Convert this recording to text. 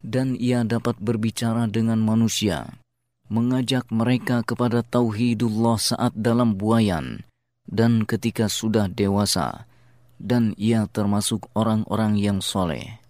Dan ia dapat berbicara dengan manusia, mengajak mereka kepada tauhidullah saat dalam buayan dan ketika sudah dewasa, dan ia termasuk orang-orang yang soleh.